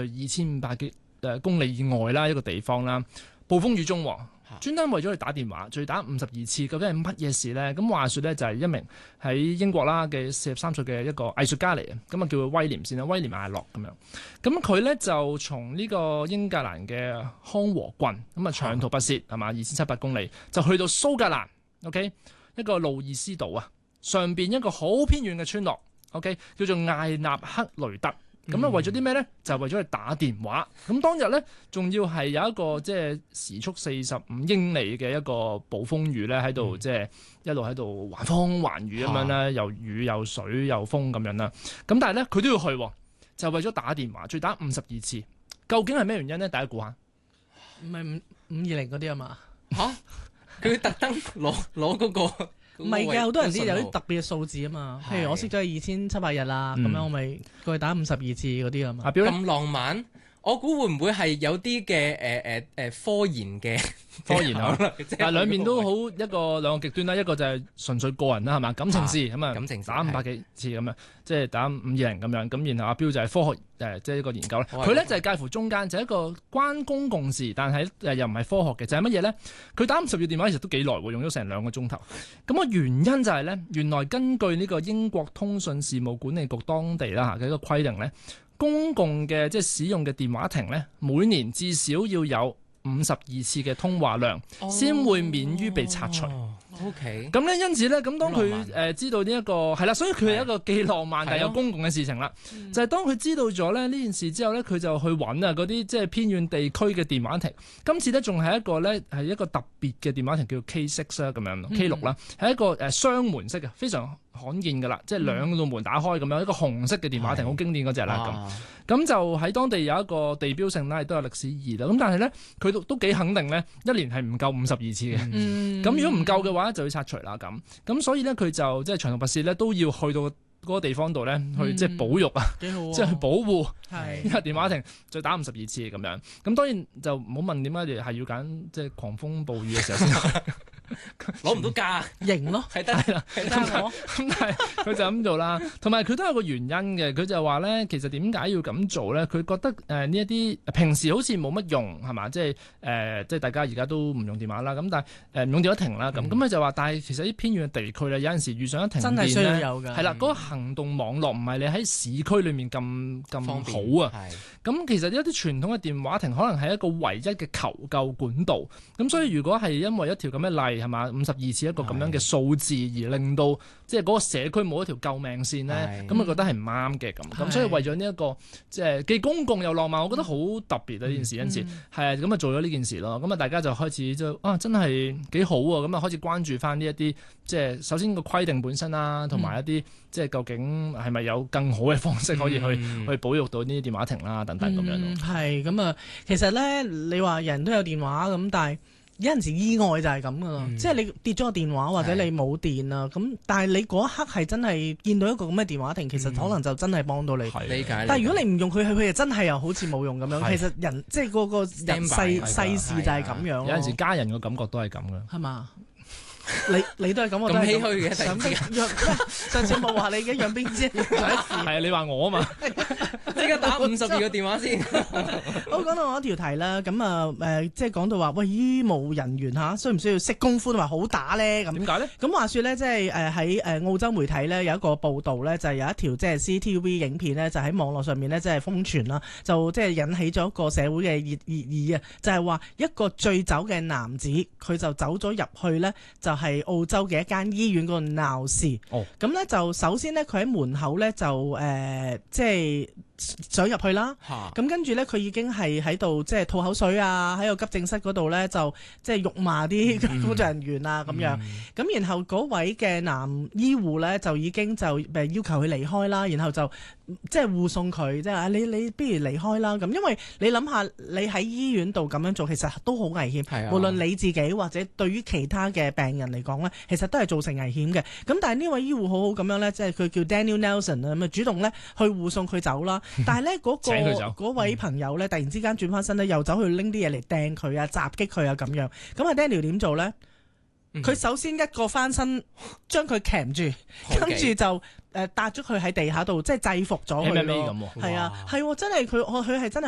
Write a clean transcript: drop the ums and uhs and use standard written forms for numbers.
2500幾公里以外啦，一個地方啦，暴風雨中，專登為咗佢打電話，最打52次，究竟係乜嘢事咧？咁話說咧，就係一名喺英國啦嘅43歲嘅一個藝術家嚟嘅，咁啊叫佢威廉先啦，威廉艾洛咁樣。咁佢咧就從呢個英格蘭嘅康和郡，咁啊長途跋涉係嘛2700公里，就去到蘇格蘭 ，OK 一個路易斯島啊，上邊一個好偏遠嘅村落 ，OK 叫做艾納克雷德。咁為咗啲咩咧？就係為咗去打電話。咁當日咧，仲要係有一個即係時速45英里嘅一個暴風雨咧，喺度即係一路喺度橫風橫雨咁樣啦，又雨又水又風咁樣啦。咁但係咧，佢都要去，就為咗打電話，最打52次。究竟係咩原因咧？大家估下？ 唔係520嗰啲啊嘛？ 嚇！佢特登攞嗰個。 唔係嘅，好多人知有啲特別嘅數字啊嘛。譬如我識咗2700日啦，咁樣我咪過去打52次嗰啲啊嘛。 咁浪漫，我估會唔會係有啲嘅科研嘅科研啊？但兩面都好兩個極端啦，一個就係純粹個人啦，係嘛感情事咁啊，打500幾次咁樣，即係打520咁樣。咁然後阿標就係科學即係一個研究咧。佢咧就係介乎中間，就係一個關公共事，但係又唔係科學嘅，就係乜嘢咧？佢打50個電話其實都幾耐喎，用咗成2個鐘頭。咁個原因就係咧，原來根據呢個英國通訊事務管理局當地啦嘅一個規定咧，公共嘅即係使用嘅電話亭咧，每年至少要有52次嘅通話量，先會免於被拆除。 OK， 咁咧，因此咧，咁當佢知道呢一個係啦，所以佢係一個既浪漫但係有公共嘅事情啦。就係當佢知道咗咧呢件事之後咧，佢就去揾啊嗰啲即係偏遠地區嘅電話亭。今次咧仲係一個特別嘅電話亭，叫 K6 啦咁樣，K6 啦，係一個雙門式嘅，非常罕見㗎啦，即係2道門打開咁樣，一個紅色嘅電話亭，好經典嗰隻啦咁就喺當地有一個地標性啦，亦都有歷史意義啦。咁但係咧，佢都幾肯定咧，一年係唔夠52次嘅。咁如果唔夠嘅話，就要拆除啦咁所以咧，佢就即係長途跋涉咧，都要去到嗰個地方度咧，去即係保育啊，即係去保護呢個電話亭，再打52次咁樣。咁當然就唔好問點解係要揀即係狂風暴雨嘅時候先。 攞唔到價， 型咯， 係啦，咁但係佢就咁做啦。同埋佢都有個原因嘅，佢就話咧，其實點解要咁做咧？佢覺得呢一啲平時好似冇乜用係嘛，即係大家而家都唔用電話啦。咁但係唔用電話亭啦。咁佢就話，但係其實啲偏遠嘅地區咧，有陣時遇上一停電咧，真係需要有㗎。係啦，嗰個行動網絡唔係你喺市區裏面咁好啊。咁其實一啲傳統嘅電話亭可能係一個唯一嘅求救管道。咁所以如果係因為一條咁嘅例係嘛52次一個咁樣嘅數字而令到即係嗰個社區冇一條救命線咧，咁我覺得係唔啱嘅咁。所以為咗呢一個即係既公共又浪漫，我覺得好特別啊呢件事，因此係咁啊做咗呢件事咯。咁啊大家就開始真係幾好啊！咁啊開始關注翻呢一啲即係首先個規定本身啦，同埋一啲即係究竟係咪有更好嘅方式可以去保育到呢啲電話亭啦等等咁樣咯。 係咁啊，其實咧你話人都有電話咁，但係有陣時意外就係咁噶啦，即係你跌咗個電話或者你冇電啊，咁但係你嗰一刻係真係見到一個咁嘅電話亭，其實可能就真係幫到你。 理解。 但係如果你唔用佢，佢又真係又好似冇用咁樣。其實人即係個人世事就係咁樣。有陣時家人嘅感覺都係咁噶。 係嘛？你都係咁，我咁唏噓嘅。 上次冇話你嘅養兵之恩係啊，你話我啊嘛。 即刻打52個電話先。 好，講到我一條題啦，咁即係講到話，喂，醫務人員需唔需要識功夫同埋好打咧？咁點解咧？ 咁話說咧，即係喺澳洲媒體咧有一個報導咧，就係有一條即係 CCTV 影片咧，就喺網絡上面咧即係瘋傳啦，就即係引起咗一個社會嘅熱議啊！就係話一個醉酒嘅男子，佢就走咗入去咧，就係澳洲嘅一間醫院嗰度鬧事。咁咧就首先咧，佢喺門口咧就即係想入去啦，咁跟住咧佢已經係喺度即係吐口水啊，喺個急症室嗰度咧就即係辱罵啲工作人員啊咁樣，咁然後嗰位嘅男醫護咧就已經就要求佢離開啦，然後就即係護送佢，即係你不如離開啦咁，因為你諗下你喺醫院度咁樣做，其實都好危險，無論你自己或者對於其他嘅病人嚟講咧，其實都係造成危險嘅。咁但係呢位醫護好好咁樣咧，即係佢叫 Daniel Nelson 啊，咁啊主動咧去護送佢走啦。但係咧嗰位朋友咧，突然之間轉翻身咧，又走去拎啲嘢嚟掟佢啊、襲擊佢啊咁樣。咁啊 Daniel 點做咧？佢首先一個翻身將佢鉗住，跟住就搭咗佢喺地下度，即係制服咗佢咯。係啊，係真係佢係真係